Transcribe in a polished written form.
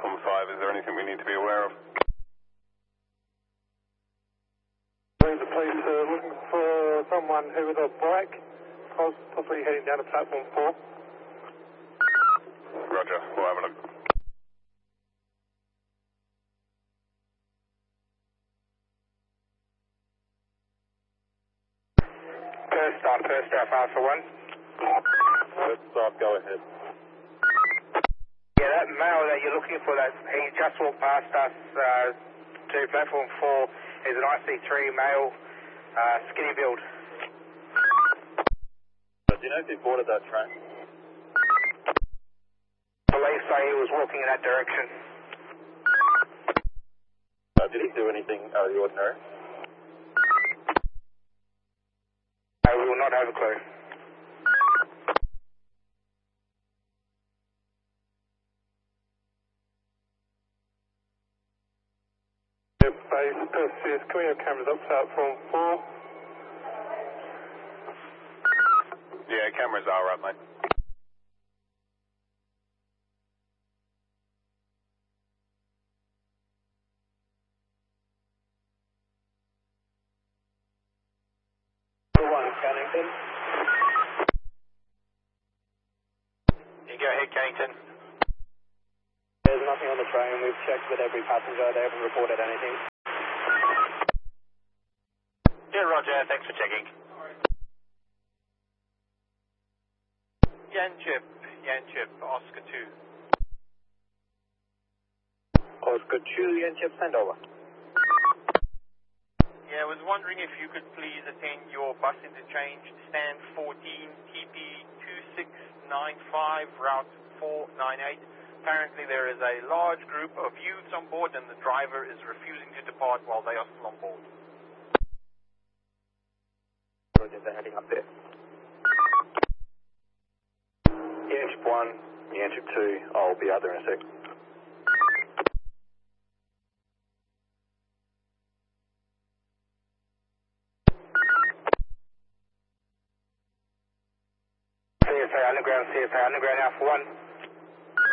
Platform 5, is there anything we need to be aware of? The police are looking for someone who was a bike, possibly heading down to Platform 4. Roger, we'll have a look. First stop, Alpha 1. First stop, go ahead. Yeah, that male that you're looking for, he just walked past us to Platform 4. Is an IC3 male, skinny build. Do you know if he boarded that train? Police say he was walking in that direction. Did he do anything out of the ordinary? We will not have a clue. Base pursues, can we have cameras up Platform 4? Yeah, cameras are up, mate. Cannington. You go ahead, Cannington. There's nothing on the train. We've checked with every passenger. They haven't reported anything. Yeah, Roger. Thanks for checking. Yanchip, Oscar 2. Oscar 2, Yanchip, send over. Yeah, I was wondering if you could please attend your bus interchange, stand 14, TP 2695, route 498. Apparently there is a large group of youths on board and the driver is refusing to depart while they are still on board. Roger, they're heading up there. Yanchip 1, Yanchip 2, I'll be out there in a sec. CSA Underground Alpha 1.